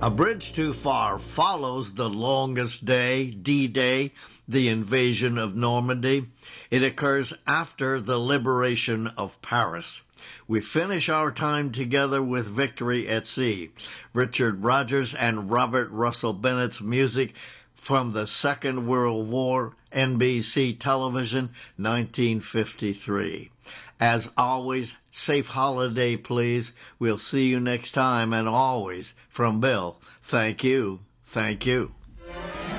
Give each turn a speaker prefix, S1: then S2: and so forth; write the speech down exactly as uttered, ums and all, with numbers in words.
S1: A Bridge Too Far follows The Longest Day, D-Day, the invasion of Normandy. It occurs after the liberation of Paris. We finish our time together with Victory at Sea, Richard Rodgers and Robert Russell Bennett's music from the Second World War, N B C television, nineteen fifty-three. As always, safe holiday, please. We'll see you next time, and always, from Bill, thank you, thank you.